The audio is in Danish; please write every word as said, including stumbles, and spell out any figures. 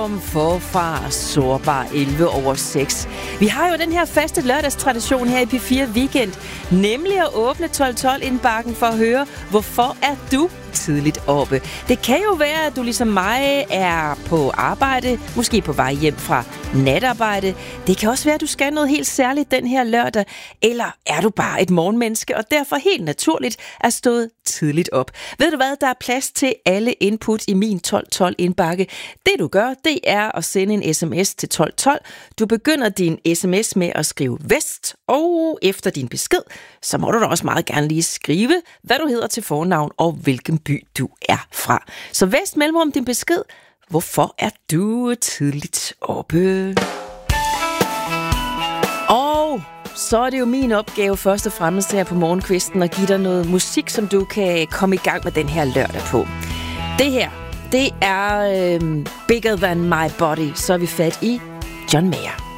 Mellemrum, forfra, sårbar, elleve over seks. Vi har jo den her faste lørdagstradition her i P fire Weekend, nemlig at åbne tolv tolv indbakken for at høre, hvorfor er du tidligt oppe. Det kan jo være, at du ligesom mig er på arbejde, måske på vej hjem fra natarbejde. Det kan også være, at du skal noget helt særligt den her lørdag, eller er du bare et morgenmenneske, og derfor helt naturligt er stået tidligt op. Ved du hvad, der er plads til alle input i min tolv tolv indbakke. Det du gør, det er at sende en sms til tolv tolv. Du begynder din sms med at skrive Vest, og efter din besked, så må du da også meget gerne lige skrive, hvad du hedder til fornavn og hvilken by du er fra. Så Vest mellemrum din besked. Hvorfor er du tidligt oppe? Og så er det jo min opgave først og fremmest her på morgenkvisten at give dig noget musik, som du kan komme i gang med den her lørdag på. Det her, det er øh, Bigger Than My Body. Så er vi fat i John Mayer.